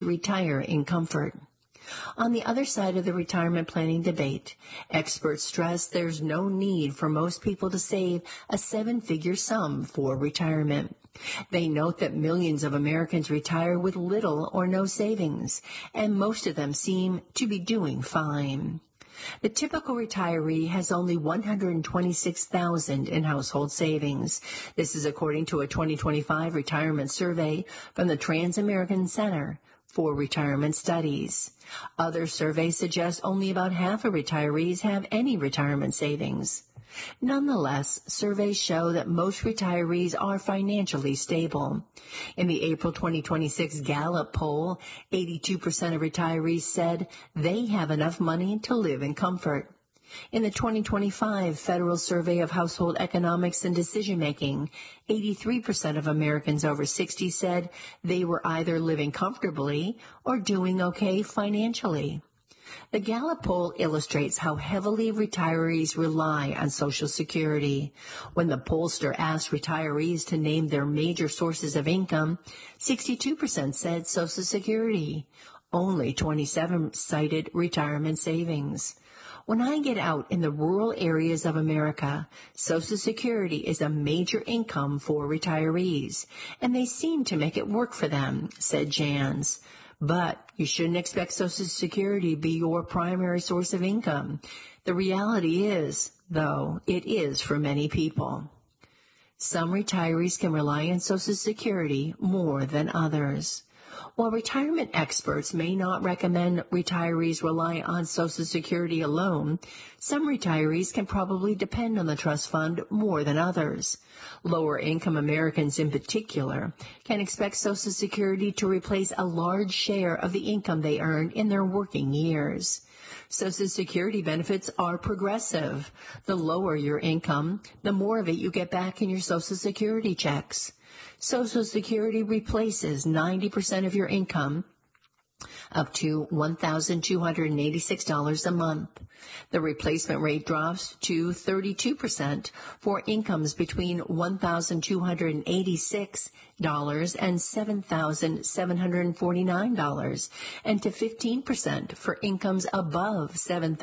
retire in comfort. On the other side of the retirement planning debate, experts stress there's no need for most people to save a seven-figure sum for retirement. They note that millions of Americans retire with little or no savings, and most of them seem to be doing fine. The typical retiree has only $126,000 in household savings. This is according to a 2025 retirement survey from the Trans-American Center for Retirement Studies. Other surveys suggest only about half of retirees have any retirement savings. Nonetheless, surveys show that most retirees are financially stable. In the April 2026 Gallup poll, 82% of retirees said they have enough money to live in comfort. In the 2025 Federal Survey of Household Economics and Decision-Making, 83% of Americans over 60 said they were either living comfortably or doing okay financially. The Gallup poll illustrates how heavily retirees rely on Social Security. When the pollster asked retirees to name their major sources of income, 62% said Social Security. Only 27% cited retirement savings. When I get out in the rural areas of America, Social Security is a major income for retirees, and they seem to make it work for them, said Jans. But you shouldn't expect Social Security to be your primary source of income. The reality is, though, it is for many people. Some retirees can rely on Social Security more than others. While retirement experts may not recommend retirees rely on Social Security alone, some retirees can probably depend on the trust fund more than others. Lower-income Americans in particular can expect Social Security to replace a large share of the income they earned in their working years. Social Security benefits are progressive. The lower your income, the more of it you get back in your Social Security checks. Social Security replaces 90% of your income up to $1,286 a month. The replacement rate drops to 32% for incomes between $1,286 and $7,749, and to 15% for incomes above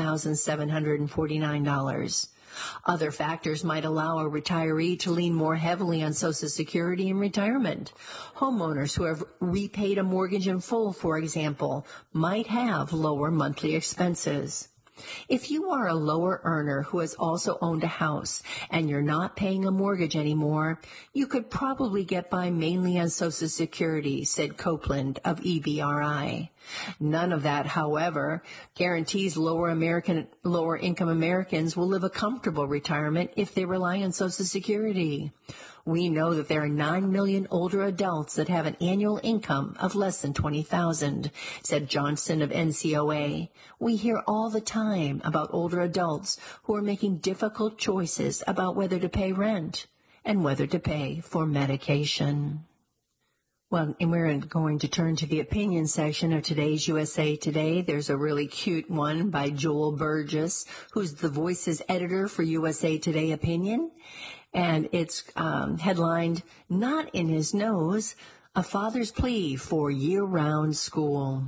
$7,749. Other factors might allow a retiree to lean more heavily on Social Security in retirement. Homeowners who have repaid a mortgage in full, for example, might have lower monthly expenses. If you are a lower earner who has also owned a house and you're not paying a mortgage anymore, you could probably get by mainly on Social Security, said Copeland of EBRI. None of that, however, guarantees lower income Americans will live a comfortable retirement if they rely on Social Security. We know that there are 9 million older adults that have an annual income of less than $20,000, said Johnson of NCOA. We hear all the time about older adults who are making difficult choices about whether to pay rent and whether to pay for medication. Well, and we're going to turn to the opinion section of today's USA Today. There's a really cute one by Joel Burgess, who's the Voices editor for USA Today Opinion. And it's headlined, "Not in His Nose, A Father's Plea for Year-Round School."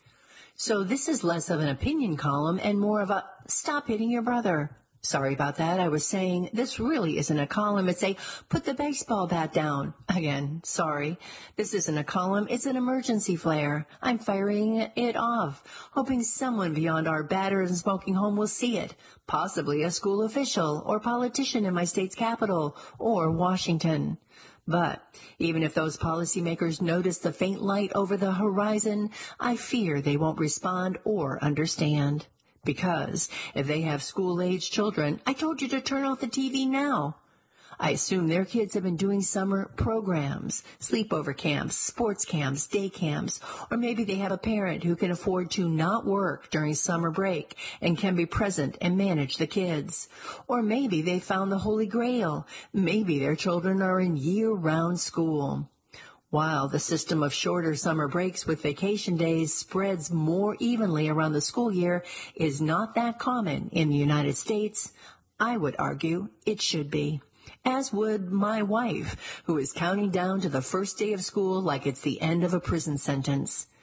So this is less of an opinion column and more of a stop hitting your brother. Sorry about that. I was saying this really isn't a column. It's a put the baseball bat down. Again, sorry. This isn't a column. It's an emergency flare. I'm firing it off, hoping someone beyond our battered and smoking home will see it. Possibly a school official or politician in my state's capital or Washington. But even if those policymakers notice the faint light over the horizon, I fear they won't respond or understand. Because if they have school-aged children, I told you to turn off the TV now. I assume their kids have been doing summer programs, sleepover camps, sports camps, day camps, or maybe they have a parent who can afford to not work during summer break and can be present and manage the kids. Or maybe they found the Holy Grail. Maybe their children are in year-round school. While the system of shorter summer breaks with vacation days spreads more evenly around the school year is not that common in the United States, I would argue it should be. As would my wife, who is counting down to the first day of school like it's the end of a prison sentence.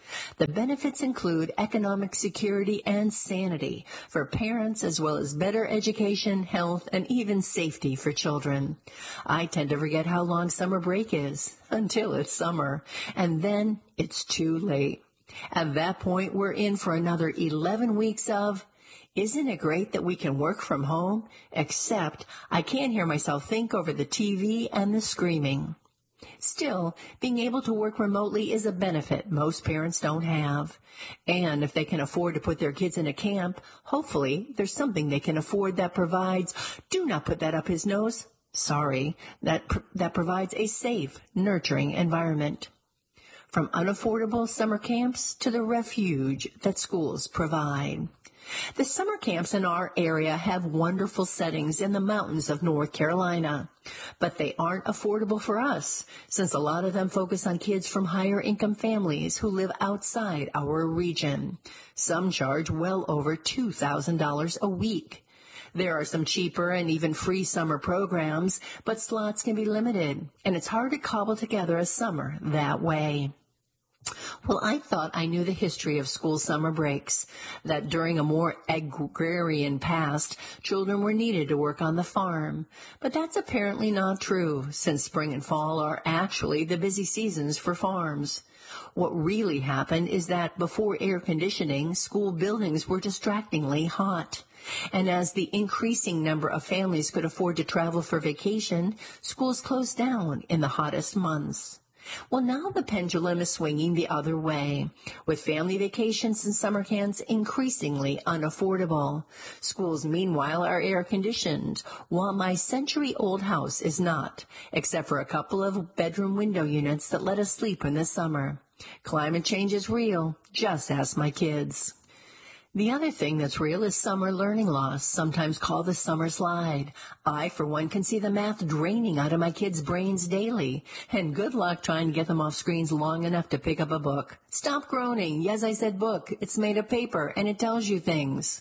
The benefits include economic security and sanity for parents, as well as better education, health, and even safety for children. I tend to forget how long summer break is until it's summer, and then it's too late. At that point, we're in for another 11 weeks of, isn't it great that we can work from home? Except I can't hear myself think over the TV and the screaming. Still, being able to work remotely is a benefit most parents don't have. And if they can afford to put their kids in a camp, hopefully there's something they can afford that provides, do not put that up his nose, sorry, that provides a safe, nurturing environment. From unaffordable summer camps to the refuge that schools provide. The summer camps in our area have wonderful settings in the mountains of North Carolina, but they aren't affordable for us, since a lot of them focus on kids from higher income families who live outside our region. Some charge well over $2,000 a week. There are some cheaper and even free summer programs, but slots can be limited, and it's hard to cobble together a summer that way. Well, I thought I knew the history of school summer breaks, that during a more agrarian past, children were needed to work on the farm. But that's apparently not true, since spring and fall are actually the busy seasons for farms. What really happened is that before air conditioning, school buildings were distractingly hot. And as the increasing number of families could afford to travel for vacation, schools closed down in the hottest months. Well, now the pendulum is swinging the other way, with family vacations and summer camps increasingly unaffordable. Schools, meanwhile, are air-conditioned, while my century-old house is not, except for a couple of bedroom window units that let us sleep in the summer. Climate change is real, just ask my kids. The other thing that's real is summer learning loss, sometimes called the summer slide. I, for one, can see the math draining out of my kids' brains daily. And good luck trying to get them off screens long enough to pick up a book. Stop groaning. Yes, I said book. It's made of paper, and it tells you things.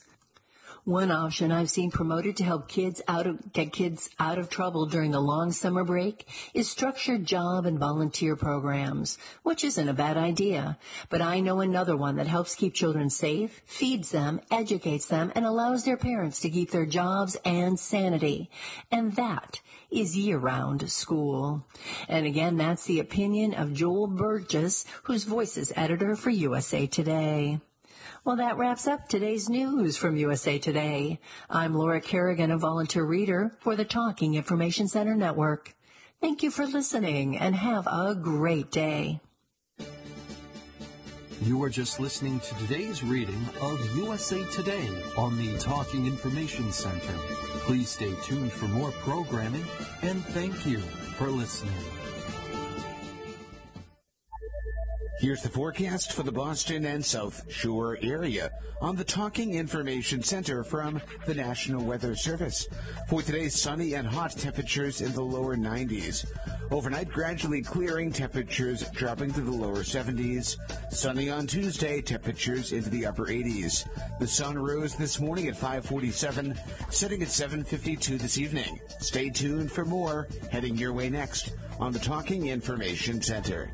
One option I've seen promoted to help get kids out of trouble during the long summer break is structured job and volunteer programs, which isn't a bad idea. But I know another one that helps keep children safe, feeds them, educates them, and allows their parents to keep their jobs and sanity. And that is year-round school. And again, that's the opinion of Joel Burgess, whose voice is editor for USA Today. Well, that wraps up today's news from USA Today. I'm Laura Kerrigan, a volunteer reader for the Talking Information Center Network. Thank you for listening, and have a great day. You are just listening to today's reading of USA Today on the Talking Information Center. Please stay tuned for more programming, and thank you for listening. Here's the forecast for the Boston and South Shore area on the Talking Information Center from the National Weather Service. For today, sunny and hot, temperatures in the lower 90s. Overnight, gradually clearing, temperatures dropping to the lower 70s. Sunny on Tuesday, temperatures into the upper 80s. The sun rose this morning at 5:47, setting at 7:52 this evening. Stay tuned for more heading your way next on the Talking Information Center.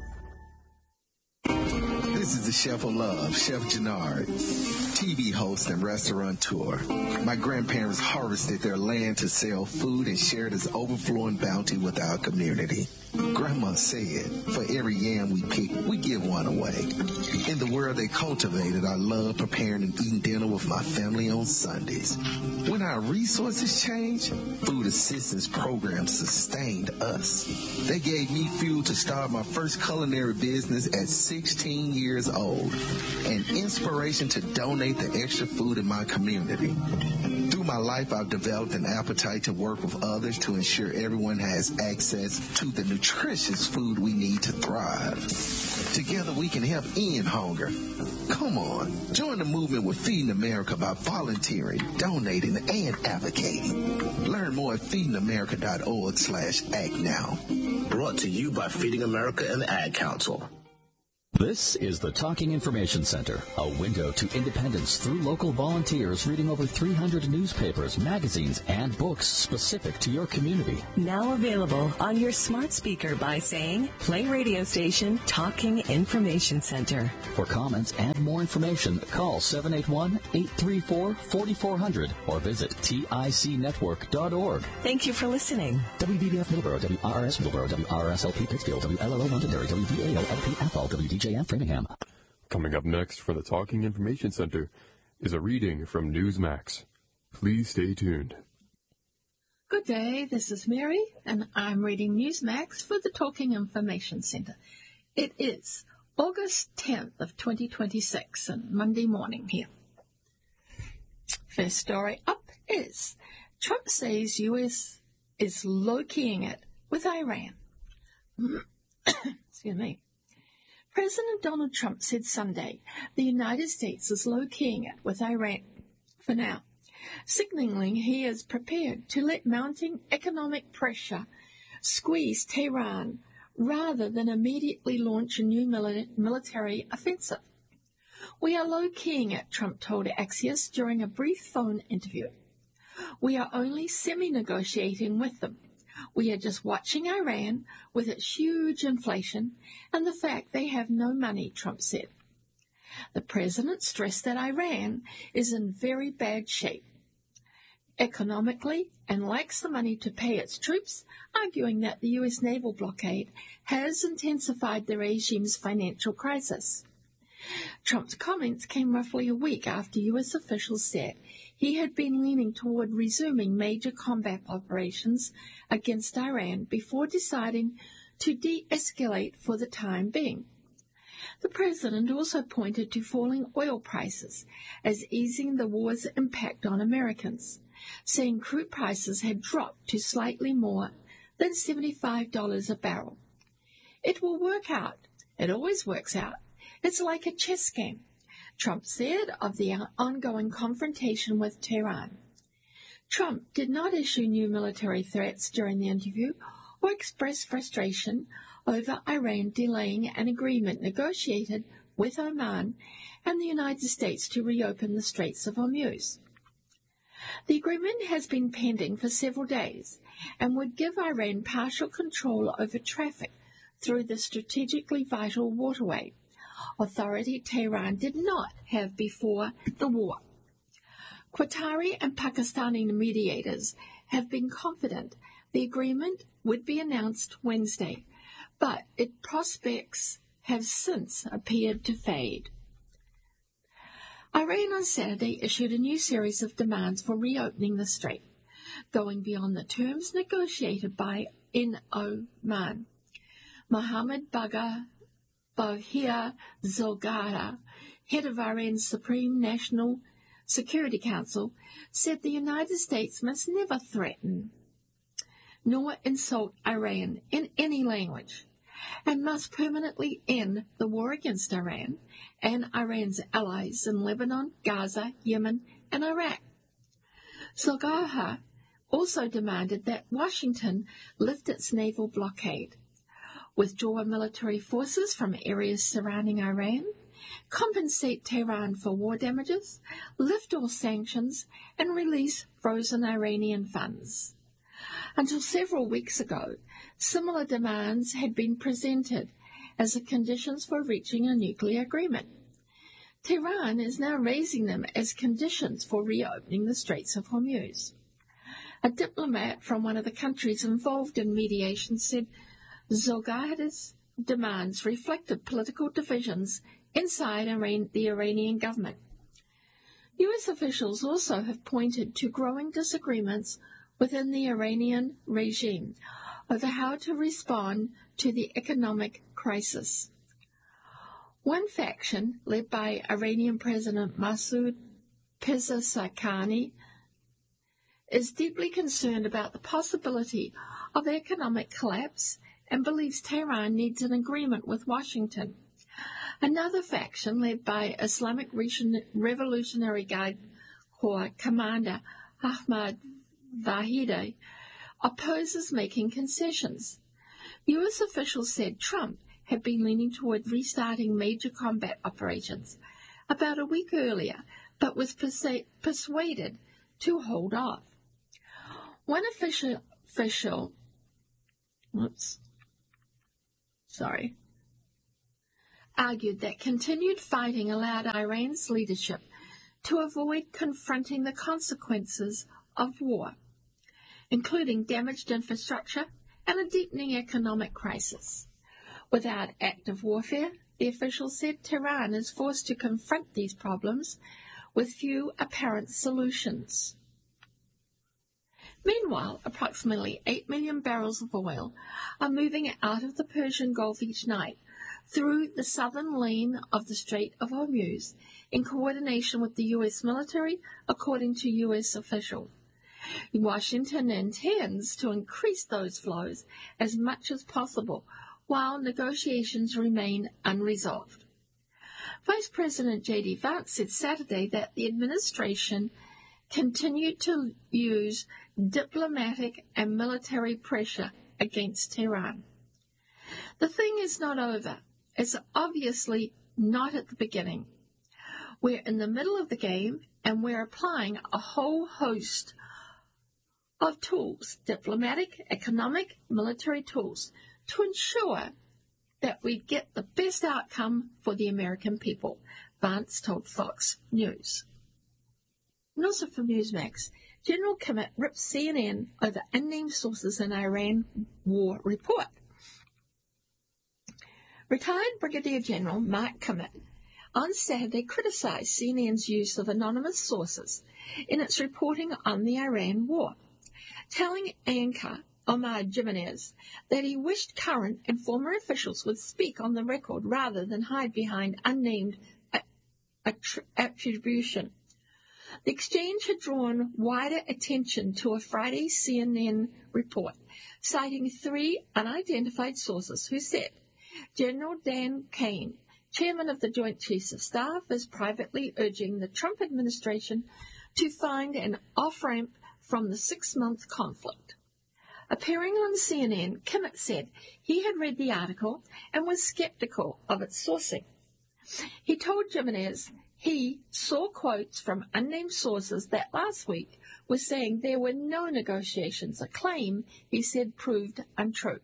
This is the Chef of Love, Chef Gennard, TV host and restaurateur. My grandparents harvested their land to sell food and share this overflowing bounty with our community. Grandma said, for every yam we pick, we give one away. In the world they cultivated, I love preparing and eating dinner with my family on Sundays. When our resources changed, food assistance programs sustained us. They gave me fuel to start my first culinary business at 16 years old, and inspiration to donate the extra food in my community. Through my life, I've developed an appetite to work with others to ensure everyone has access to the nutritious food we need to thrive. Together we can help end hunger. Come on, join the movement with Feeding America by volunteering, donating, and advocating. Learn more at feedingamerica.org/act now. Brought to you by Feeding America and the Ad Council. This is the Talking Information Center, a window to independence through local volunteers reading over 300 newspapers, magazines, and books specific to your community. Now available on your smart speaker by saying, play radio station Talking Information Center. For comments and more information, call 781-834-4400 or visit ticnetwork.org. Thank you for listening. WBBF Middleborough, WRS Middleborough, WRSLP Pittsfield, WLLO Londonderry, WDAO LP Athol, WDJM Framingham. Coming up next for the Talking Information Center is a reading from Newsmax. Please stay tuned. Good day, this is Mary, and I'm reading Newsmax for the Talking Information Center. It is August 10th of 2026, and Monday morning here. First story up is Trump says U.S. is low-keying it with Iran. Excuse me. President Donald Trump said Sunday the United States is low-keying it with Iran for now, signaling he is prepared to let mounting economic pressure squeeze Tehran rather than immediately launch a new military offensive. We are low-keying it, Trump told Axios during a brief phone interview. We are only semi-negotiating with them. We are just watching Iran with its huge inflation and the fact they have no money, Trump said. The president stressed that Iran is in very bad shape economically and lacks the money to pay its troops, arguing that the U.S. naval blockade has intensified the regime's financial crisis. Trump's comments came roughly a week after U.S. officials said he had been leaning toward resuming major combat operations against Iran before deciding to de-escalate for the time being. The president also pointed to falling oil prices as easing the war's impact on Americans, saying crude prices had dropped to slightly more than $75 a barrel. It will work out. It always works out. It's like a chess game, Trump said of the ongoing confrontation with Tehran. Trump did not issue new military threats during the interview or express frustration over Iran delaying an agreement negotiated with Oman and the United States to reopen the Straits of Hormuz. The agreement has been pending for several days and would give Iran partial control over traffic through the strategically vital waterway, authority Tehran did not have before the war. Qatari and Pakistani mediators have been confident the agreement would be announced Wednesday, but its prospects have since appeared to fade. Iran on Saturday issued a new series of demands for reopening the strait, going beyond the terms negotiated in Oman. Mohammed Baghir Zolgara, head of Iran's Supreme National Security Council, said the United States must never threaten nor insult Iran in any language and must permanently end the war against Iran and Iran's allies in Lebanon, Gaza, Yemen, and Iraq. Zolgara also demanded that Washington lift its naval blockade, withdraw military forces from areas surrounding Iran, compensate Tehran for war damages, lift all sanctions, and release frozen Iranian funds. Until several weeks ago, similar demands had been presented as the conditions for reaching a nuclear agreement. Tehran is now raising them as conditions for reopening the Straits of Hormuz. A diplomat from one of the countries involved in mediation said Zolgara's demands reflected political divisions inside the Iranian government. U.S. officials also have pointed to growing disagreements within the Iranian regime over how to respond to the economic crisis. One faction, led by Iranian President Masoud Pezeshkian, is deeply concerned about the possibility of economic collapse and believes Tehran needs an agreement with Washington. Another faction, led by Islamic Revolutionary Guard Corps Commander Ahmad Vahidi, opposes making concessions. U.S. officials said Trump had been leaning toward restarting major combat operations about a week earlier, but was persuaded to hold off. One official argued that continued fighting allowed Iran's leadership to avoid confronting the consequences of war, including damaged infrastructure and a deepening economic crisis. Without active warfare, the official said Tehran is forced to confront these problems with few apparent solutions. Meanwhile, approximately 8 million barrels of oil are moving out of the Persian Gulf each night through the southern lane of the Strait of Hormuz in coordination with the U.S. military, according to U.S. officials. Washington intends to increase those flows as much as possible while negotiations remain unresolved. Vice President J.D. Vance said Saturday that the administration continued to use diplomatic and military pressure against Tehran. The thing is not over. It's obviously not at the beginning. We're in the middle of the game, and we're applying a whole host of tools, diplomatic, economic, military tools, to ensure that we get the best outcome for the American people, Vance told Fox News. And also from Newsmax, General Kimmett rips CNN over unnamed sources in Iran war report. Retired Brigadier General Mark Kimmett on Saturday criticized CNN's use of anonymous sources in its reporting on the Iran war, telling anchor Omar Jimenez that he wished current and former officials would speak on the record rather than hide behind unnamed attribution. The exchange had drawn wider attention to a Friday CNN report, citing 3 unidentified sources who said General Dan Kane, chairman of the Joint Chiefs of Staff, is privately urging the Trump administration to find an off-ramp from the 6-month conflict. Appearing on CNN, Kimmett said he had read the article and was skeptical of its sourcing. He told Jimenez he saw quotes from unnamed sources that last week were saying there were no negotiations, a claim he said proved untrue.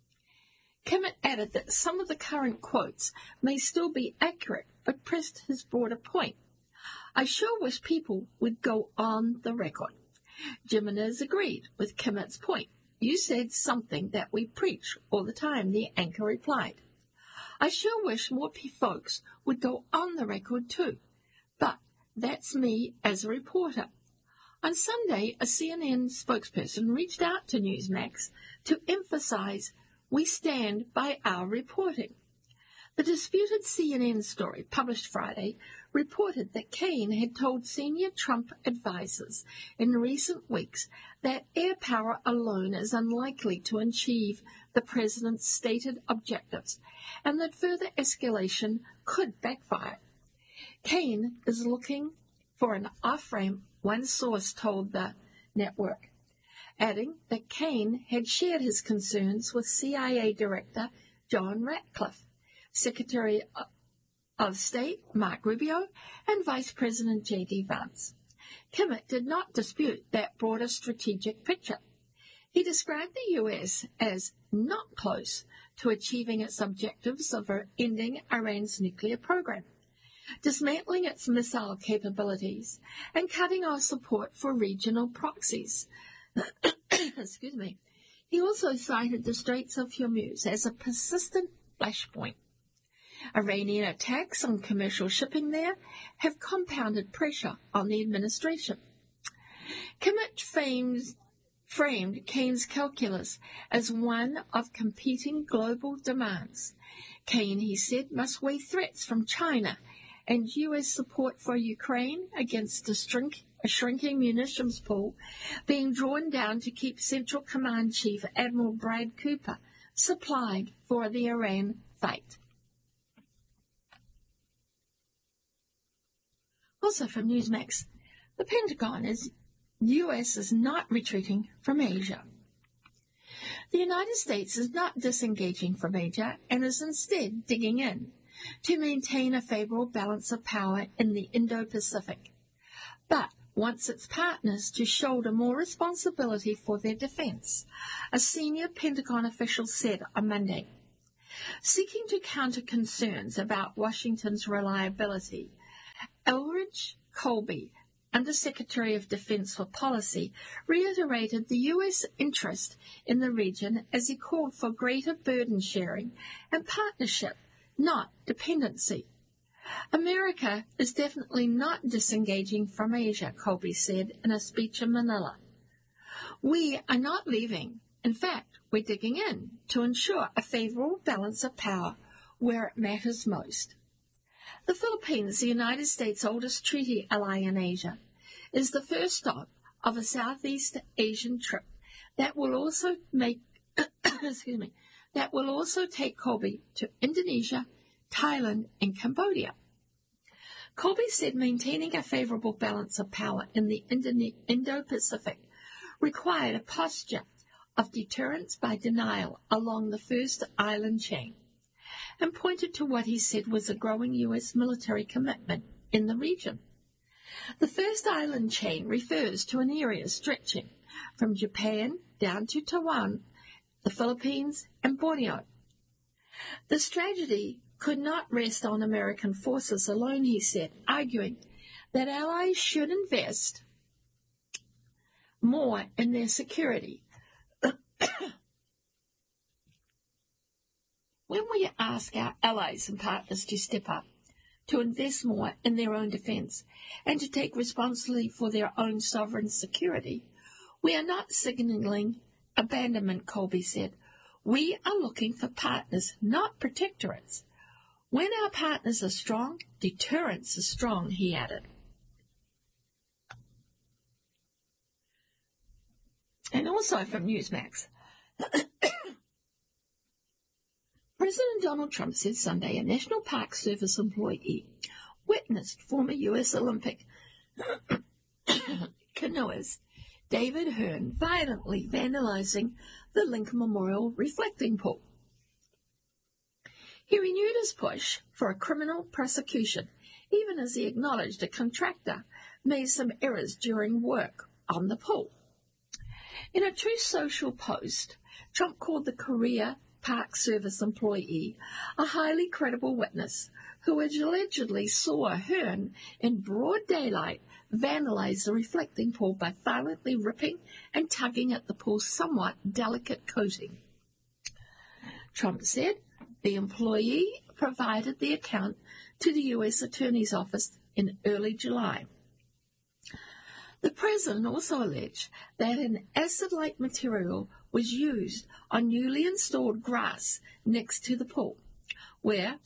Kimmett added that some of the current quotes may still be accurate, but pressed his broader point. I sure wish people would go on the record. Jimenez agreed with Kimmett's point. You said something that we preach all the time, the anchor replied. I sure wish more folks would go on the record too, but that's me as a reporter. On Sunday, a CNN spokesperson reached out to Newsmax to emphasize we stand by our reporting. The disputed CNN story, published Friday, reported that Kane had told senior Trump advisors in recent weeks that air power alone is unlikely to achieve the president's stated objectives, and that further escalation could backfire. Kane is looking for an off-ramp, one source told the network, adding that Kane had shared his concerns with CIA Director John Ratcliffe, Secretary of State Mark Rubio, and Vice President J.D. Vance. Kimmett did not dispute that broader strategic picture. He described the U.S. as not close to achieving its objectives of ending Iran's nuclear program, dismantling its missile capabilities, and cutting off support for regional proxies. Excuse me. He also cited the Straits of Hormuz as a persistent flashpoint. Iranian attacks on commercial shipping there have compounded pressure on the administration. Kimmett framed Kane's calculus as one of competing global demands. Kane, he said, must weigh threats from China and U.S. support for Ukraine against a shrinking munitions pool being drawn down to keep Central Command Chief Admiral Brad Cooper supplied for the Iran fight. Also from Newsmax, the Pentagon is U.S. is not retreating from Asia. The United States is not disengaging from Asia and is instead digging in to maintain a favorable balance of power in the Indo-Pacific, but wants its partners to shoulder more responsibility for their defense, a senior Pentagon official said on Monday. Seeking to counter concerns about Washington's reliability, Elridge Colby, Undersecretary of Defense for Policy, reiterated the U.S. interest in the region as he called for greater burden sharing and partnership, not dependency. America is definitely not disengaging from Asia, Colby said in a speech in Manila. We are not leaving. In fact, we're digging in to ensure a favorable balance of power where it matters most. The Philippines, the United States' oldest treaty ally in Asia, is the first stop of a Southeast Asian trip that will also take Colby to Indonesia, Thailand, and Cambodia. Colby said maintaining a favorable balance of power in the Indo-Pacific required a posture of deterrence by denial along the first island chain, and pointed to what he said was a growing U.S. military commitment in the region. The first island chain refers to an area stretching from Japan down to Taiwan, the Philippines, and Borneo. The strategy could not rest on American forces alone, he said, arguing that allies should invest more in their security. When we ask our allies and partners to step up, to invest more in their own defense, and to take responsibility for their own sovereign security, we are not signaling abandonment, Colby said. We are looking for partners, not protectorates. When our partners are strong, deterrence is strong, he added. And also from Newsmax. President Donald Trump said Sunday a National Park Service employee witnessed former U.S. Olympic canoeist David Hearn violently vandalizing the Lincoln Memorial reflecting pool. He renewed his push for a criminal prosecution, even as he acknowledged a contractor made some errors during work on the pool. In a Truth Social post, Trump called the Korea Park Service employee a highly credible witness who allegedly saw Hearn in broad daylight vandalize the reflecting pool by violently ripping and tugging at the pool's somewhat delicate coating. Trump said the employee provided the account to the U.S. Attorney's Office in early July. The president also alleged that an acid-like material was used on newly installed grass next to the pool, where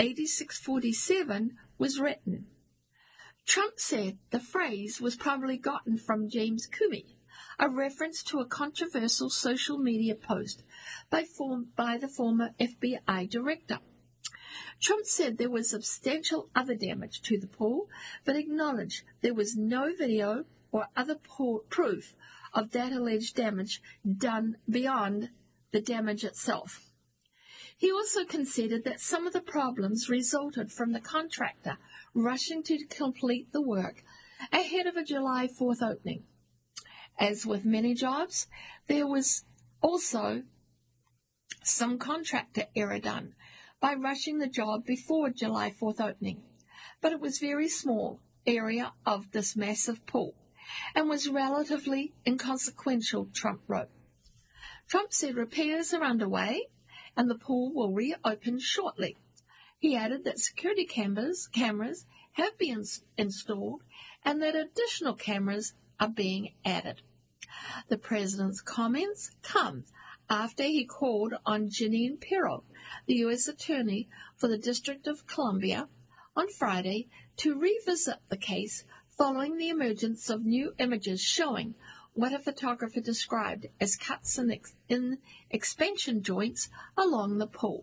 8647 was written. Trump said the phrase was probably gotten from James Comey, a reference to a controversial social media post by the former FBI director. Trump said there was substantial other damage to the pool, but acknowledged there was no video or other proof of that alleged damage done beyond the damage itself. He also conceded that some of the problems resulted from the contractor rushing to complete the work ahead of a July 4th opening. As with many jobs, there was also some contractor error done by rushing the job before July 4th opening, but it was very small area of this massive pool and was relatively inconsequential, Trump wrote. Trump said repairs are underway and the pool will reopen shortly. He added that security cameras have been installed and that additional cameras are being added. The president's comments come after he called on Jeanine Pirro, the U.S. Attorney for the District of Columbia, on Friday to revisit the case following the emergence of new images showing what a photographer described as cuts in expansion joints along the pool.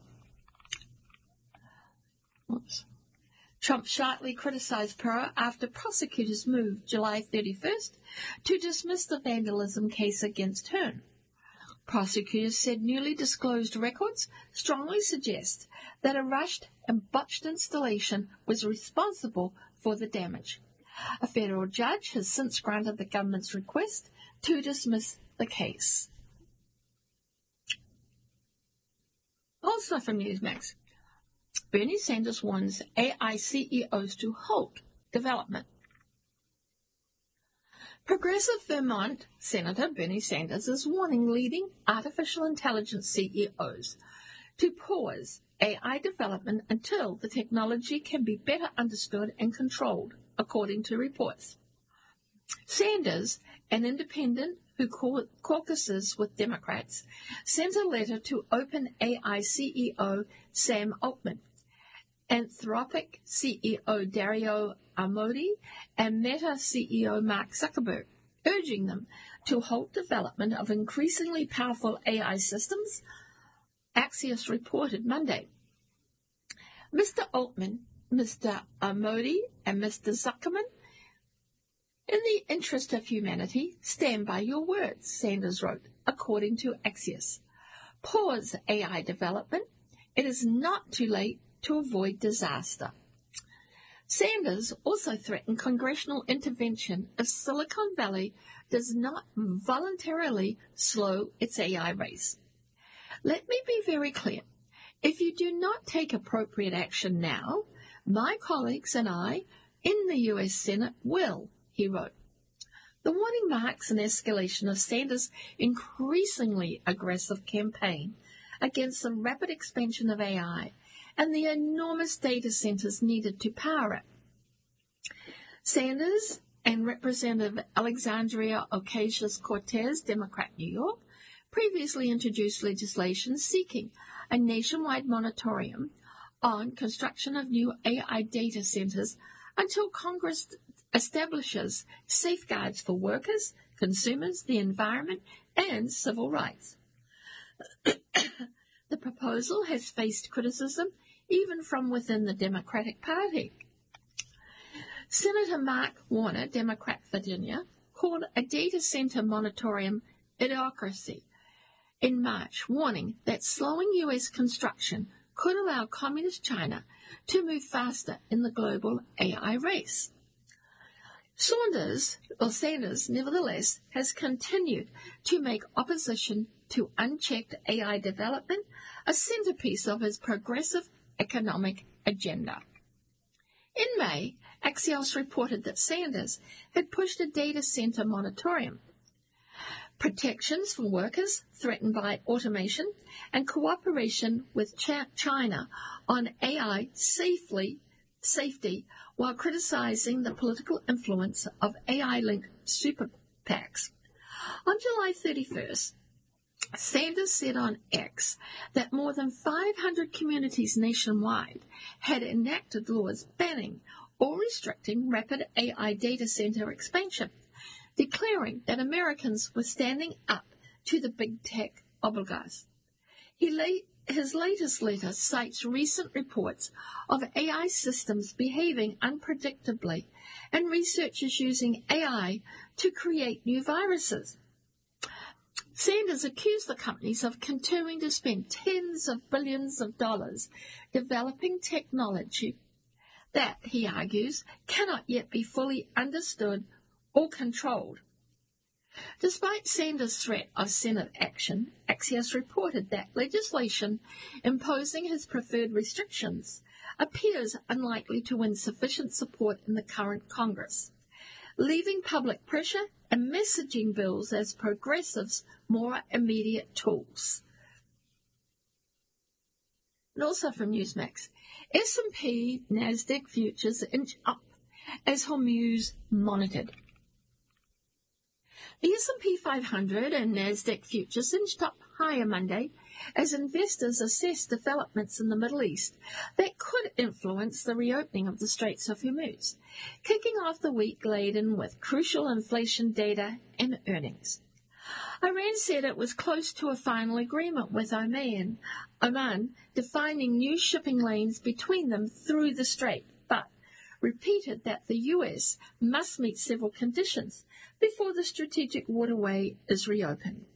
Trump sharply criticized Pirro after prosecutors moved July 31st to dismiss the vandalism case against Hearn. Prosecutors said newly disclosed records strongly suggest that a rushed and botched installation was responsible for the damage. A federal judge has since granted the government's request to dismiss the case. Also from Newsmax, Bernie Sanders warns AI CEOs to halt development. Progressive Vermont Senator Bernie Sanders is warning leading artificial intelligence CEOs to pause AI development until the technology can be better understood and controlled, according to reports. Sanders, an independent who caucuses with Democrats, sent a letter to OpenAI CEO Sam Altman, Anthropic CEO Dario Amodei, and Meta CEO Mark Zuckerberg, urging them to halt development of increasingly powerful AI systems, Axios reported Monday. Mr. Altman, Mr. Amodei, and Mr. Zuckerman, in the interest of humanity, stand by your words, Sanders wrote, according to Axios. Pause AI development. It is not too late to avoid disaster. Sanders also threatened congressional intervention if Silicon Valley does not voluntarily slow its AI race. Let me be very clear. If you do not take appropriate action now, my colleagues and I in the U.S. Senate will, he wrote. The warning marks an escalation of Sanders' increasingly aggressive campaign against the rapid expansion of AI and the enormous data centers needed to power it. Sanders and Representative Alexandria Ocasio-Cortez, Democrat, New York, previously introduced legislation seeking a nationwide moratorium on construction of new AI data centers until Congress establishes safeguards for workers, consumers, the environment, and civil rights. The proposal has faced criticism even from within the Democratic Party. Senator Mark Warner, Democrat, Virginia, called a data center moratorium idiocracy in March, warning that slowing U.S. construction could allow Communist China to move faster in the global AI race. Sanders, nevertheless, has continued to make opposition to unchecked AI development a centerpiece of his progressive economic agenda. In May, Axios reported that Sanders had pushed a data center moratorium. Protections for workers threatened by automation and cooperation with China on AI safety while criticizing the political influence of AI-linked super PACs. On July 31st, Sanders said on X that more than 500 communities nationwide had enacted laws banning or restricting rapid AI data center expansion, declaring that Americans were standing up to the big tech oligarchs. His latest letter cites recent reports of AI systems behaving unpredictably and researchers using AI to create new viruses. Sanders accused the companies of continuing to spend tens of billions of dollars developing technology that, he argues, cannot yet be fully understood or controlled. Despite Sanders' threat of Senate action, Axios reported that legislation imposing his preferred restrictions appears unlikely to win sufficient support in the current Congress, leaving public pressure and messaging bills as progressives' more immediate tools. And also from Newsmax, S&P Nasdaq futures inch up as Hormuz monitored. The S&P 500 and Nasdaq futures inched up higher Monday as investors assessed developments in the Middle East that could influence the reopening of the Straits of Hormuz, kicking off the week laden with crucial inflation data and earnings. Iran said it was close to a final agreement with Oman, defining new shipping lanes between them through the strait, but repeated that the U.S. must meet several conditions before the strategic waterway is reopened.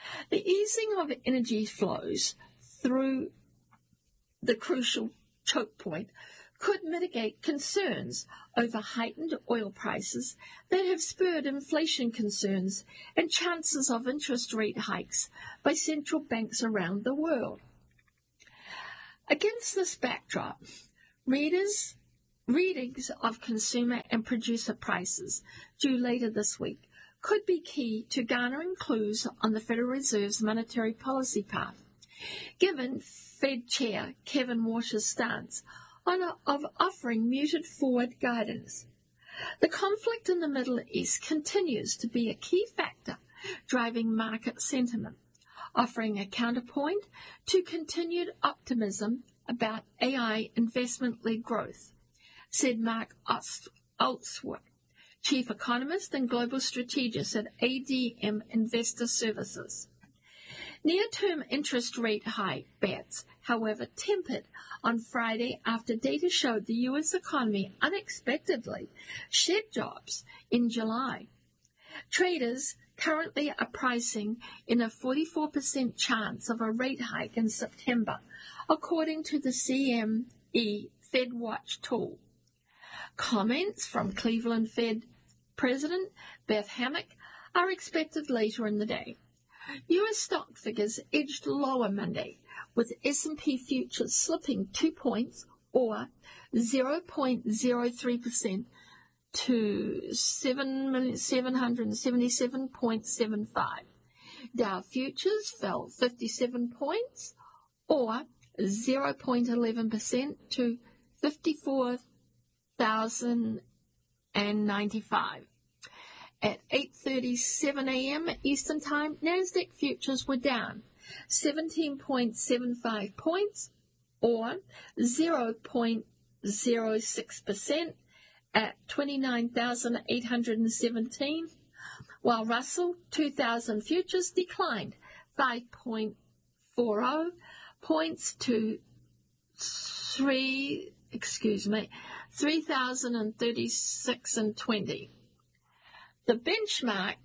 The easing of energy flows through the crucial choke point could mitigate concerns over heightened oil prices that have spurred inflation concerns and chances of interest rate hikes by central banks around the world. Against this backdrop, readings of consumer and producer prices due later this week could be key to garnering clues on the Federal Reserve's monetary policy path, given Fed Chair Kevin Warsh's stance of offering muted forward guidance. The conflict in the Middle East continues to be a key factor driving market sentiment, offering a counterpoint to continued optimism about AI investment-led growth, said Mark Altsworth, Chief Economist and Global Strategist at ADM Investor Services. Near-term interest rate hike bets, however, tempered on Friday after data showed the U.S. economy unexpectedly shed jobs in July. Traders currently are pricing in a 44% chance of a rate hike in September, according to the CME FedWatch tool. Comments from Cleveland Fed President Beth Hammack are expected later in the day. U.S. stock figures edged lower Monday, with S&P futures slipping 2 points, or 0.03%, to 777.75. Dow futures fell 57 points, or 0.11%, to 54,095. At 8:37 a.m. Eastern Time, Nasdaq futures were down 17.75 points, or 0.06%, at 29,817, while Russell 2000 futures declined 5.40 points to 3,036.20. The benchmark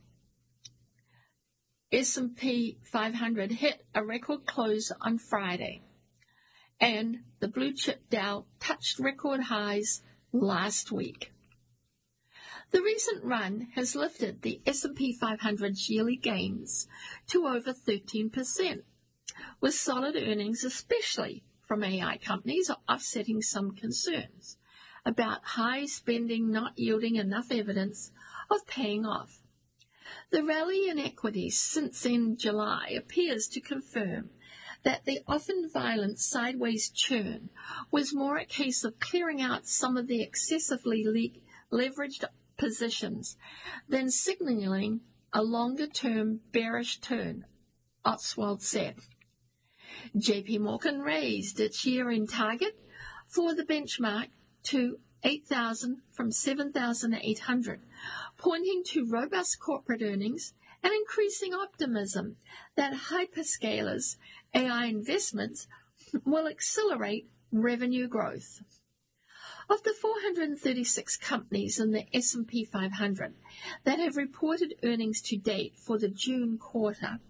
S&P 500 hit a record close on Friday, and the blue chip Dow touched record highs last week. The recent run has lifted the S&P 500's yearly gains to over 13%, with solid earnings, especially from AI companies, offsetting some concerns about high spending not yielding enough evidence of paying off. The rally in equities since in July appears to confirm that the often violent sideways churn was more a case of clearing out some of the excessively leveraged positions than signaling a longer-term bearish turn, Oswald said. JP Morgan raised its year-end target for the benchmark to 8,000 from 7,800, pointing to robust corporate earnings and increasing optimism that hyperscalers' AI investments will accelerate revenue growth. Of the 436 companies in the S&P 500 that have reported earnings to date for the June quarter,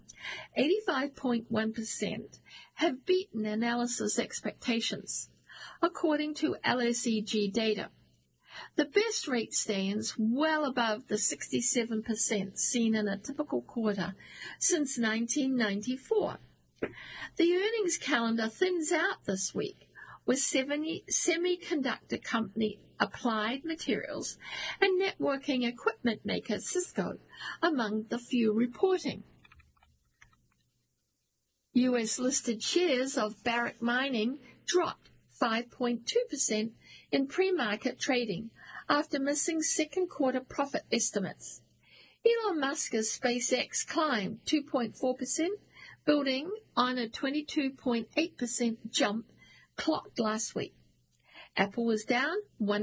85.1% have beaten analysis expectations, according to LSEG data. The best rate stands well above the 67% seen in a typical quarter since 1994. The earnings calendar thins out this week, with semiconductor company Applied Materials and networking equipment maker Cisco among the few reporting. U.S.-listed shares of Barrick Mining dropped 5.2% in pre-market trading after missing second quarter profit estimates. Elon Musk's SpaceX climbed 2.4%, building on a 22.8% jump clocked last week. Apple was down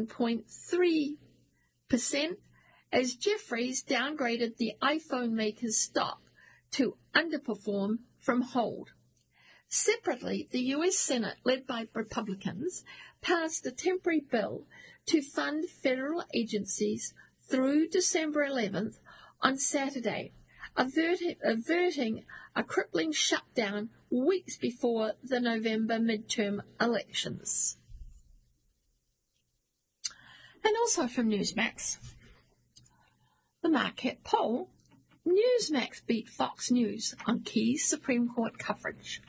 1.3% as Jefferies downgraded the iPhone maker's stock to underperform from hold. Separately, the U.S. Senate, led by Republicans, passed a temporary bill to fund federal agencies through December 11th on Saturday, averting a crippling shutdown weeks before the November midterm elections. And also from Newsmax, the Marquette poll, Newsmax beat Fox News on key Supreme Court coverage.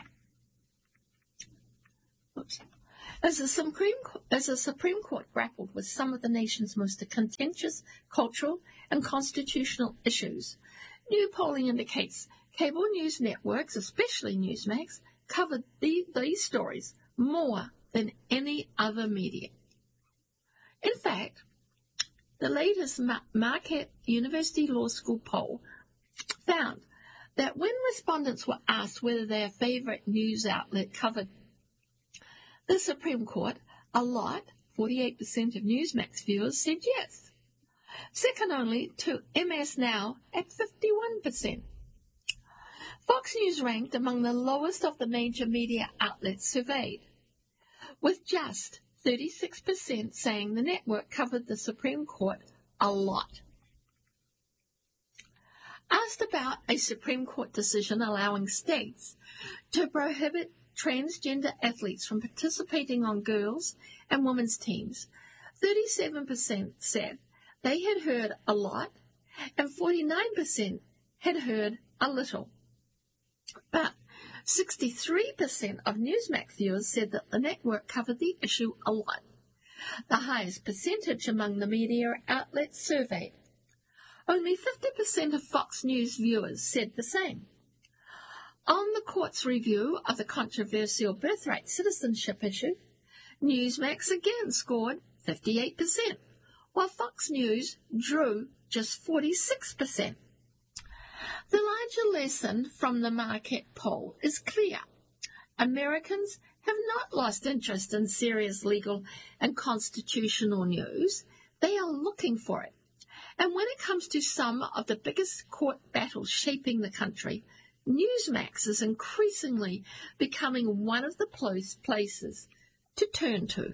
Oops. As the Supreme Court grappled with some of the nation's most contentious cultural and constitutional issues, new polling indicates cable news networks, especially Newsmax, covered these stories more than any other media. In fact, the latest Marquette University Law School poll found that when respondents were asked whether their favorite news outlet covered the Supreme Court a lot, 48% of Newsmax viewers said yes, second only to MS Now at 51%. Fox News ranked among the lowest of the major media outlets surveyed, with just 36% saying the network covered the Supreme Court a lot. Asked about a Supreme Court decision allowing states to prohibit transgender athletes from participating on girls' and women's teams, 37% said they had heard a lot and 49% had heard a little. But 63% of Newsmax viewers said that the network covered the issue a lot, the highest percentage among the media outlets surveyed. Only 50% of Fox News viewers said the same. On the court's review of the controversial birthright citizenship issue, Newsmax again scored 58%, while Fox News drew just 46%. The larger lesson from the Marquette poll is clear. Americans have not lost interest in serious legal and constitutional news. They are looking for it. And when it comes to some of the biggest court battles shaping the country, Newsmax is increasingly becoming one of the places to turn to.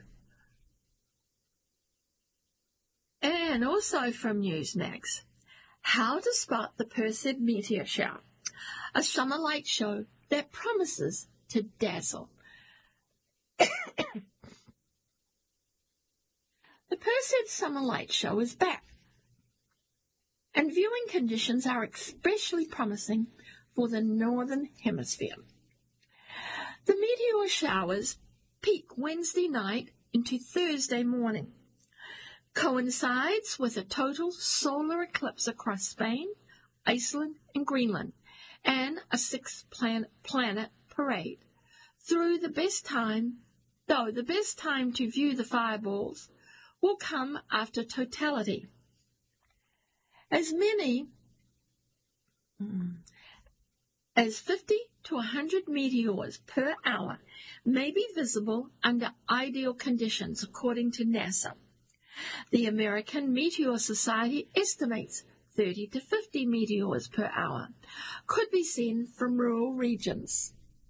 And also from Newsmax, how to spot the Perseid meteor shower, a summer light show that promises to dazzle. The Perseid Summer Light Show is back, and viewing conditions are especially promising for the Northern Hemisphere. The meteor showers peak Wednesday night into Thursday morning, coincides with a total solar eclipse across Spain, Iceland, and Greenland, and a six-planet parade. Though the best time to view the fireballs will come after totality. As many as 50 to 100 meteors per hour may be visible under ideal conditions, according to NASA. The American Meteor Society estimates 30 to 50 meteors per hour could be seen from rural regions.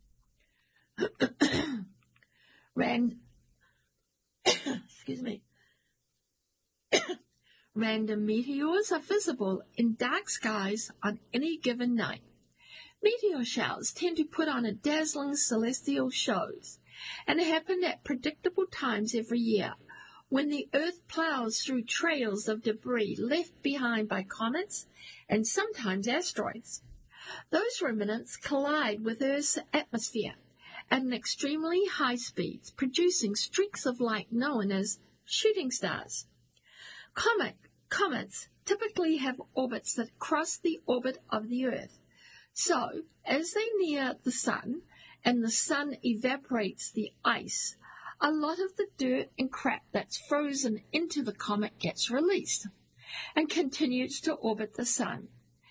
Random meteors are visible in dark skies on any given night. Meteor showers tend to put on a dazzling celestial shows and happen at predictable times every year when the Earth plows through trails of debris left behind by comets and sometimes asteroids. Those remnants collide with Earth's atmosphere at an extremely high speeds, producing streaks of light known as shooting stars. Comets typically have orbits that cross the orbit of the Earth. So, as they near the Sun and the Sun evaporates the ice, a lot of the dirt and crap that's frozen into the comet gets released and continues to orbit the Sun.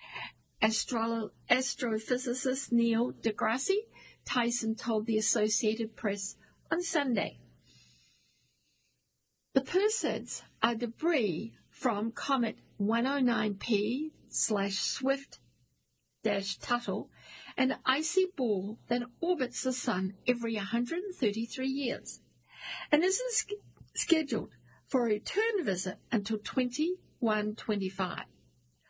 Astrophysicist Neil deGrasse Tyson told the Associated Press on Sunday. The Perseids are debris from Comet 109P/Swift-Tuttle, an icy ball that orbits the Sun every 133 years and isn't scheduled for a return visit until 2125.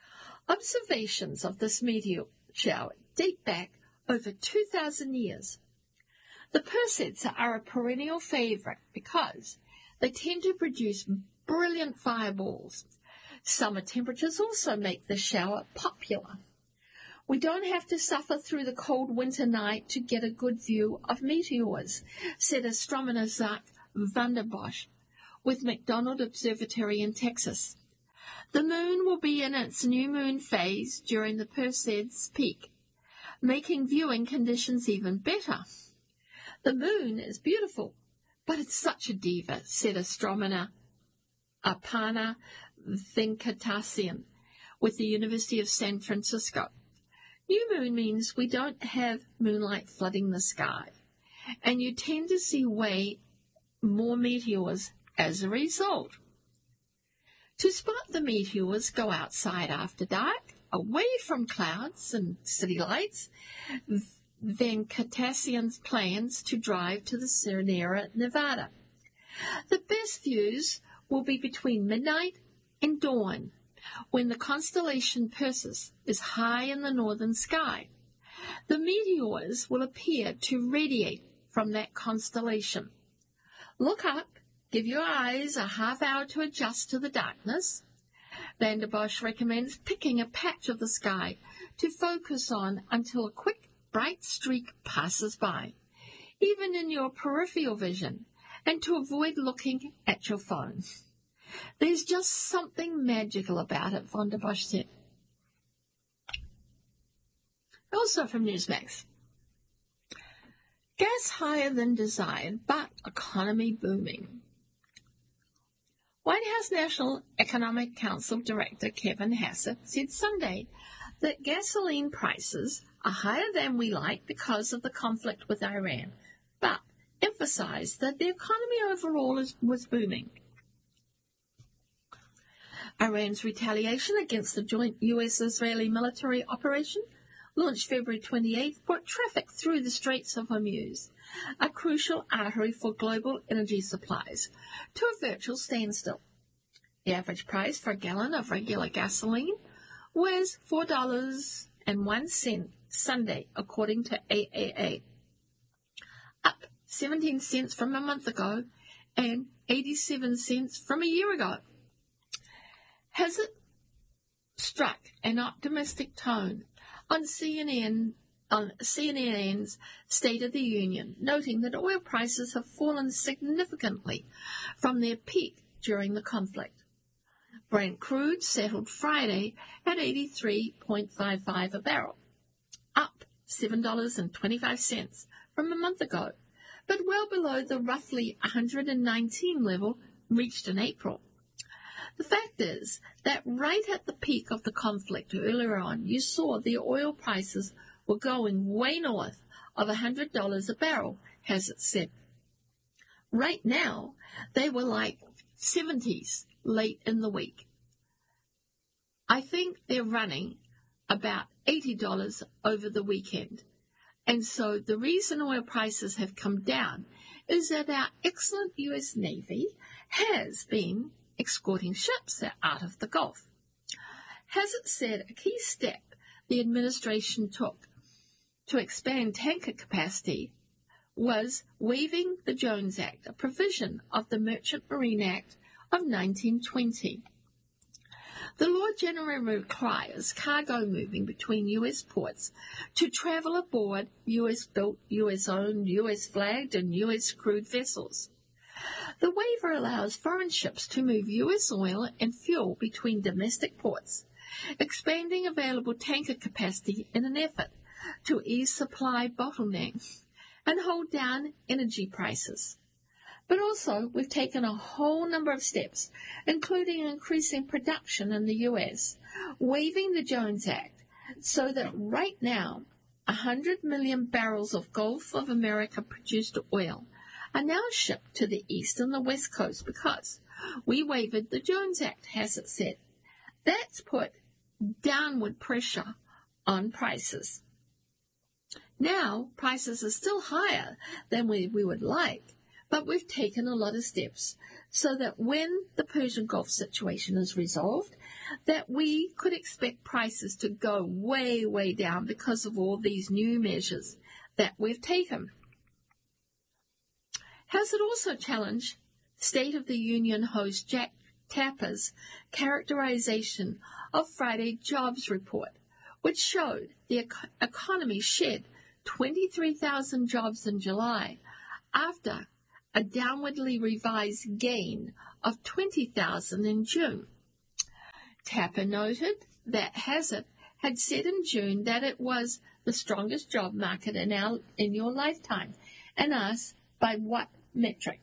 Observations of this meteor shower date back over 2,000 years. The Perseids are a perennial favorite because they tend to produce brilliant fireballs. Summer temperatures also make the shower popular. We don't have to suffer through the cold winter night to get a good view of meteors, said astronomer Zach van der Bosch with McDonald Observatory in Texas. The moon will be in its new moon phase during the Perseids peak, making viewing conditions even better. The moon is beautiful, but it's such a diva, said astronomer Aparna Venkatasian with the University of San Francisco. New moon means we don't have moonlight flooding the sky, and you tend to see way more meteors as a result. To spot the meteors, go outside after dark, away from clouds and city lights. Venkatasian's plans to drive to the Sierra Nevada. The best views will be between midnight and dawn, when the constellation Perseus is high in the northern sky. The meteors will appear to radiate from that constellation. Look up, give your eyes a half hour to adjust to the darkness. Van der Bosch recommends picking a patch of the sky to focus on until a quick, bright streak passes by, even in your peripheral vision, and to avoid looking at your phone. There's just something magical about it, Van der Bosch said. Also from Newsmax. Gas higher than desired, but economy booming. White House National Economic Council Director Kevin Hassett said Sunday that gasoline prices are higher than we like because of the conflict with Iran, but emphasized that the economy overall was booming. Iran's retaliation against the joint U.S.-Israeli military operation, launched February 28th, brought traffic through the Straits of Hormuz, a crucial artery for global energy supplies, to a virtual standstill. The average price for a gallon of regular gasoline was $4.01 Sunday, according to AAA, up 17 cents from a month ago and 87 cents from a year ago. Has it struck an optimistic tone on CNN's State of the Union, noting that oil prices have fallen significantly from their peak during the conflict. Brent crude settled Friday at $83.55 a barrel, up $7.25 from a month ago, but well below the roughly $119 level reached in April. The fact is that right at the peak of the conflict earlier on, you saw the oil prices were going way north of $100 a barrel, Hassett said. Right now, they were like 70s late in the week. I think they're running about $80 over the weekend. And so the reason oil prices have come down is that our excellent U.S. Navy has been escorting ships out of the Gulf. Hassett said a key step the administration took to expand tanker capacity was waiving the Jones Act, a provision of the Merchant Marine Act of 1920. The law generally requires cargo moving between U.S. ports to travel aboard U.S.-built, U.S.-owned, U.S.-flagged, and U.S.-crewed vessels. The waiver allows foreign ships to move U.S. oil and fuel between domestic ports, expanding available tanker capacity in an effort to ease supply bottlenecks and hold down energy prices. But also, we've taken a whole number of steps, including increasing production in the U.S., waiving the Jones Act, so that right now 100 million barrels of Gulf of America produced oil are now shipped to the east and the west coast because we waived the Jones Act, Hassett said. That's put downward pressure on prices. Now, prices are still higher than we would like, but we've taken a lot of steps so that when the Persian Gulf situation is resolved, that we could expect prices to go way, way down because of all these new measures that we've taken. Hazard also challenged State of the Union host Jack Tapper's characterization of Friday jobs report, which showed the economy shed 23,000 jobs in July after a downwardly revised gain of 20,000 in June. Tapper noted that Hazard had said in June that it was the strongest job market in your lifetime, and asked by what metric.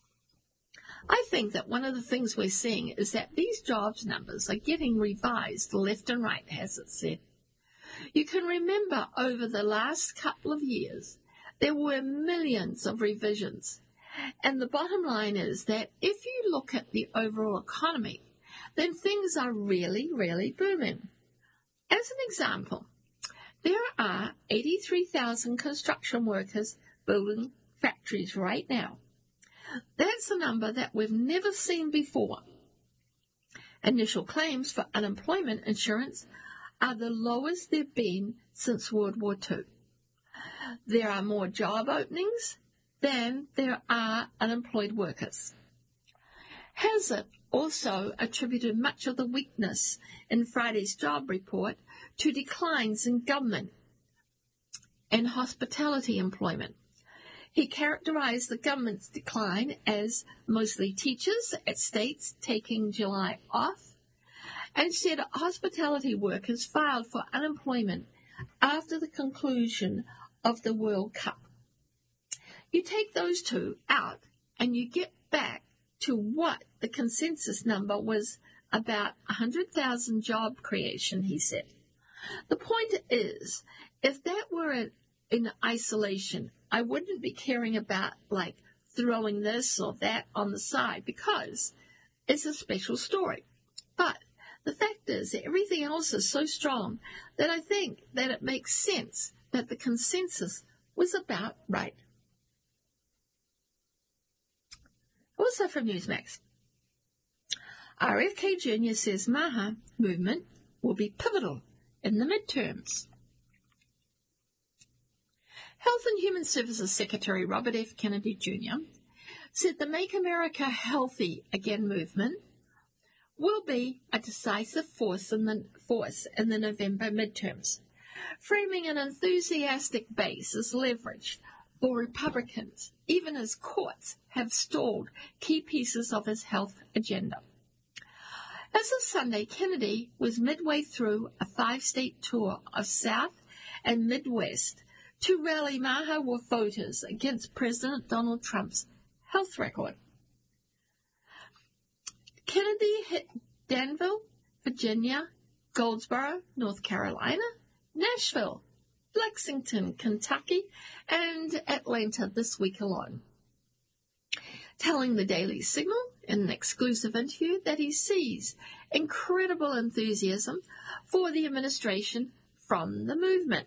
I think that one of the things we're seeing is that these jobs numbers are getting revised left and right, Hazard said. You can remember over the last couple of years, there were millions of revisions. And the bottom line is that if you look at the overall economy, then things are really, really booming. As an example, there are 83,000 construction workers building factories right now. That's a number that we've never seen before. Initial claims for unemployment insurance are the lowest they've been since World War II. There are more job openings than there are unemployed workers. Hazard also attributed much of the weakness in Friday's job report to declines in government and hospitality employment. He characterized the government's decline as mostly teachers at states taking July off, and said hospitality workers filed for unemployment after the conclusion of the World Cup. You take those two out and you get back to what the consensus number was, about 100,000 job creation, he said. The point is, if that were in isolation, I wouldn't be caring about throwing this or that on the side because it's a special story. But the fact is that everything else is so strong that I think that it makes sense that the consensus was about right. Also from Newsmax, RFK Jr. says Maha movement will be pivotal in the midterms. Health and Human Services Secretary Robert F. Kennedy Jr. said the Make America Healthy Again movement will be a decisive force in the November midterms, framing an enthusiastic base as leverage for Republicans, even as courts have stalled key pieces of his health agenda. As of Sunday, Kennedy was midway through a 5-state tour of South and Midwest to rally Maha voters against President Donald Trump's health record. Kennedy hit Danville, Virginia, Goldsboro, North Carolina, Nashville, Lexington, Kentucky, and Atlanta this week alone, telling the Daily Signal in an exclusive interview that he sees incredible enthusiasm for the administration from the movement.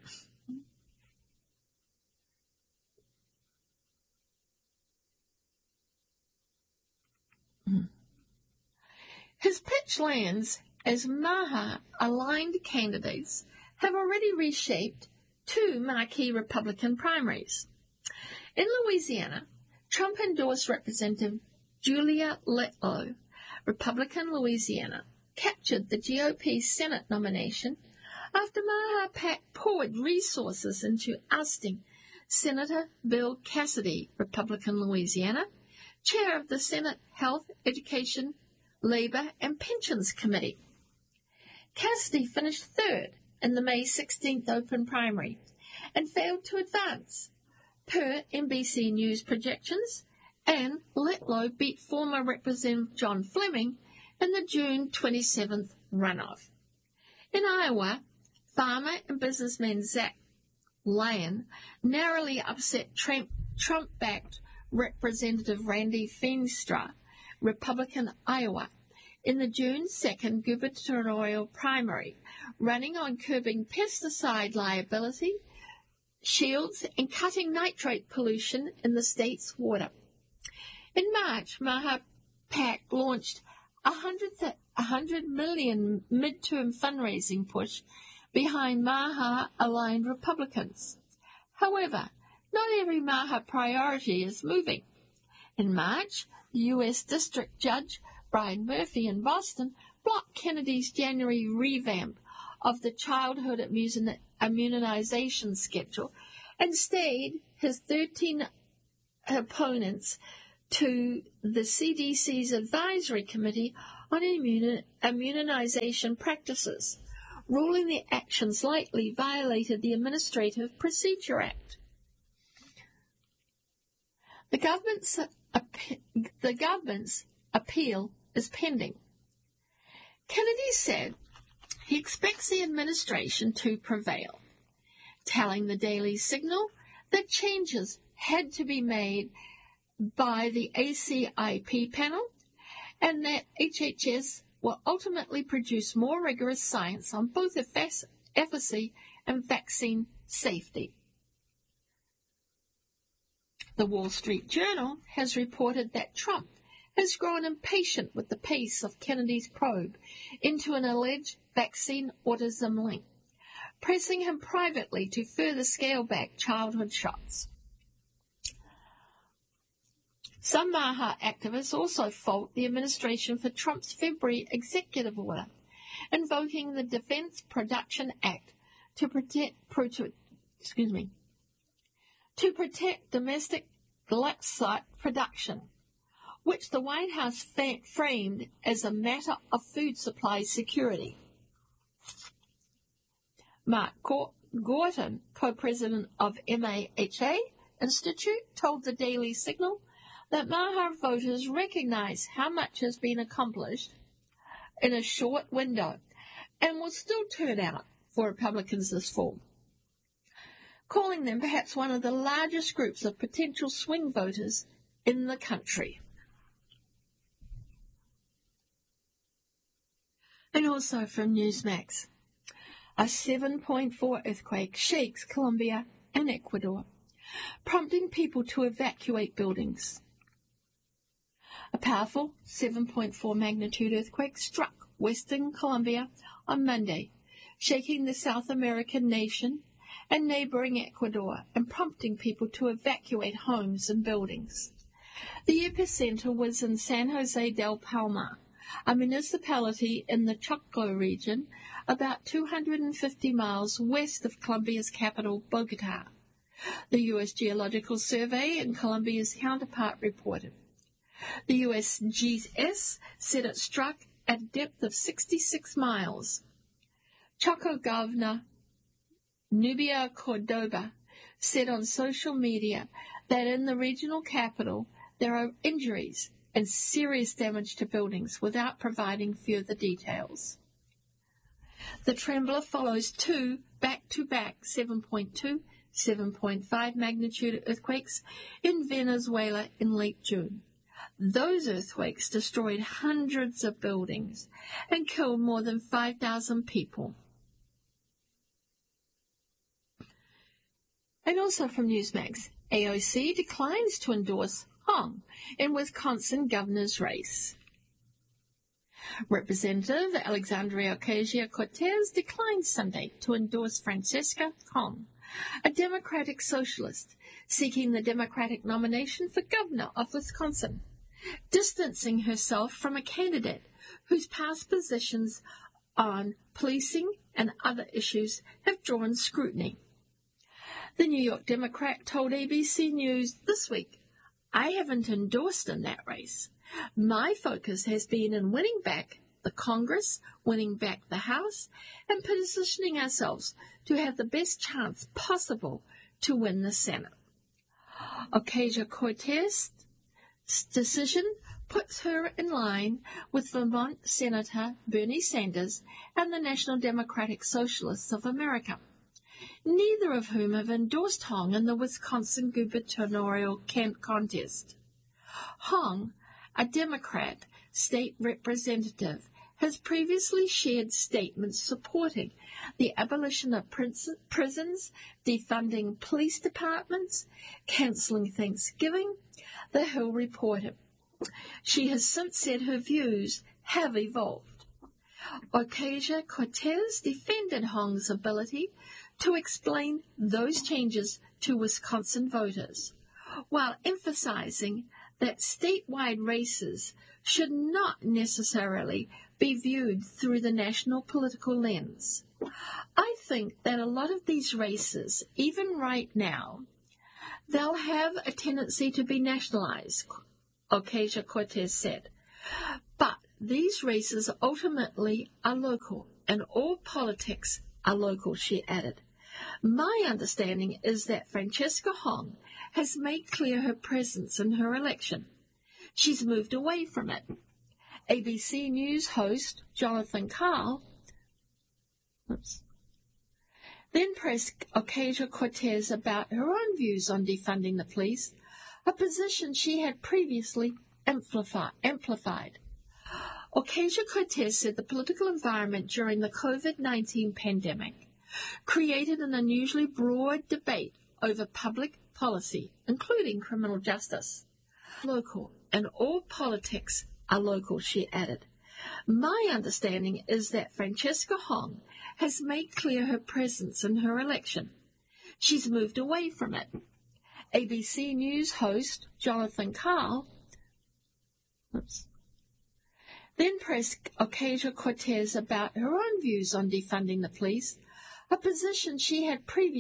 His pitch lands as Maha-aligned candidates have already reshaped 2 marquee Republican primaries. In Louisiana, Trump endorsed Representative Julia Letlow, Republican Louisiana, captured the GOP Senate nomination after Maha poured resources into ousting Senator Bill Cassidy, Republican Louisiana, chair of the Senate Health, Education, Labor and Pensions Committee. Cassidy finished 3rd in the May 16th open primary and failed to advance, per NBC News projections, and Letlow beat former Representative John Fleming in the June 27th runoff. In Iowa, farmer and businessman Zach Lyon narrowly upset Trump-backed Representative Randy Feenstra, Republican Iowa, in the June 2nd gubernatorial primary, running on curbing pesticide liability, shields, and cutting nitrate pollution in the state's water. In March, Maha PAC launched a $100 million midterm fundraising push behind Maha-aligned Republicans. However, not every Maha priority is moving. In March, the U.S. District Judge Brian Murphy in Boston blocked Kennedy's January revamp of the childhood immunization schedule and stayed his 13 opponents to the CDC's Advisory Committee on Immunization Practices, ruling the actions likely violated the Administrative Procedure Act. The government's appeal is pending. Kennedy said he expects the administration to prevail, telling the Daily Signal that changes had to be made by the ACIP panel and that HHS will ultimately produce more rigorous science on both efficacy and vaccine safety. The Wall Street Journal has reported that Trump has grown impatient with the pace of Kennedy's probe into an alleged vaccine autism link, pressing him privately to further scale back childhood shots. Some Maha activists also fault the administration for Trump's February executive order, invoking the Defense Production Act to protect domestic glyphosate production, which the White House framed as a matter of food supply security. Mark Gorton, co-president of MAHA Institute, told the Daily Signal that Maha voters recognize how much has been accomplished in a short window and will still turn out for Republicans this fall, calling them perhaps one of the largest groups of potential swing voters in the country. And also from Newsmax, a 7.4 earthquake shakes Colombia and Ecuador, prompting people to evacuate buildings. A powerful 7.4 magnitude earthquake struck western Colombia on Monday, shaking the South American nation and neighboring Ecuador and prompting people to evacuate homes and buildings. The epicenter was in San Jose del Palmar, a municipality in the Chocó region, about 250 miles west of Colombia's capital, Bogotá. The U.S. Geological Survey and Colombia's counterpart reported. The USGS said it struck at a depth of 66 miles. Chocó Governor Nubia Cordoba said on social media that in the regional capital there are injuries and serious damage to buildings without providing further details. The trembler follows two back-to-back 7.2, 7.5 magnitude earthquakes in Venezuela in late June. Those earthquakes destroyed hundreds of buildings and killed more than 5,000 people. And also from Newsmax, AOC declines to endorse Hong in Wisconsin governor's race. Representative Alexandria Ocasio-Cortez declined Sunday to endorse Francesca Hong, a Democratic socialist seeking the Democratic nomination for governor of Wisconsin, distancing herself from a candidate whose past positions on policing and other issues have drawn scrutiny. The New York Democrat told ABC News this week, "I haven't endorsed in that race. My focus has been in winning back the Congress, winning back the House, and positioning ourselves to have the best chance possible to win the Senate." Ocasio-Cortez's decision puts her in line with Vermont Senator Bernie Sanders and the National Democratic Socialists of America, neither of whom have endorsed Hong in the Wisconsin gubernatorial contest. Hong, a Democrat state representative, has previously shared statements supporting the abolition of prisons, defunding police departments, cancelling Thanksgiving, The Hill reported. She has since said her views have evolved. Ocasio-Cortez defended Hong's ability to explain those changes to Wisconsin voters, while emphasizing that statewide races should not necessarily be viewed through the national political lens. I think that a lot of these races, even right now, they'll have a tendency to be nationalized, Ocasio-Cortez said. But these races ultimately are local, and all politics are local, she added. My understanding is that Francesca Hong has made clear her presence in her election. She's moved away from it. ABC News host Jonathan Karl then pressed Ocasio-Cortez about her own views on defunding the police, a position she had previously amplified. Ocasio-Cortez said the political environment during the COVID-19 pandemic created an unusually broad debate over public policy, including criminal justice. Local, and all politics are local, she added. My understanding is that Francesca Hong has made clear her presence in her election. She's moved away from it. ABC News host Jonathan Karl then pressed Ocasio-Cortez about her own views on defunding the police, a position she had previously